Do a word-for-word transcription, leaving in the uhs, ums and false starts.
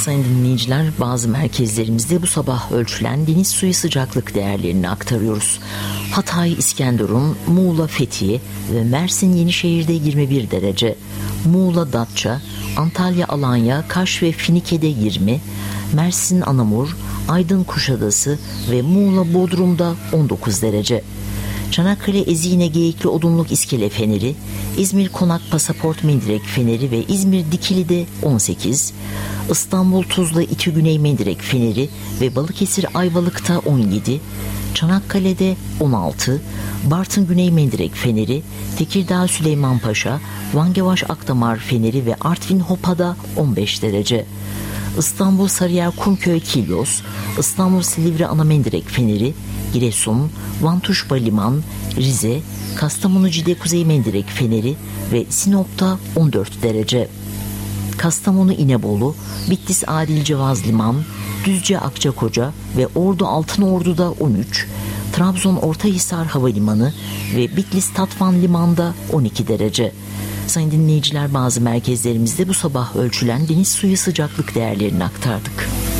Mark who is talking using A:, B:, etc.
A: Sayın dinleyiciler, bazı merkezlerimizde bu sabah ölçülen deniz suyu sıcaklık değerlerini aktarıyoruz. Hatay İskenderun, Muğla Fethiye ve Mersin Yenişehir'de yirmi bir derece, Muğla Datça, Antalya Alanya, Kaş ve Finike'de yirmi, Mersin Anamur, Aydın Kuşadası ve Muğla Bodrum'da on dokuz derece. Çanakkale Ezine Geyikli Odunluk İskele Feneri, İzmir Konak Pasaport Mendirek Feneri ve İzmir Dikili'de on sekiz, İstanbul Tuzla İTÜ Güney Mendirek Feneri ve Balıkesir Ayvalık'ta on yedi, Çanakkale'de on altı, Bartın Güney Mendirek Feneri, Tekirdağ Süleymanpaşa, Vangevaş Akdamar Feneri ve Artvin Hopa'da on beş derece. İstanbul Sarıyer Kumköy Kilyos, İstanbul Silivri Anamendirek Feneri, Giresun, Vantuşba Liman, Rize, Kastamonu Cide Kuzey Mendirek Feneri ve Sinop'ta on dört derece. Kastamonu İnebolu, Bitlis Adil Cevaz Liman, Düzce Akçakoca ve Ordu Altınordu'da on üç, Trabzon Ortahisar Havalimanı ve Bitlis Tatvan Liman'da on iki derece. Sayın dinleyiciler, bazı merkezlerimizde bu sabah ölçülen deniz suyu sıcaklık değerlerini aktardık.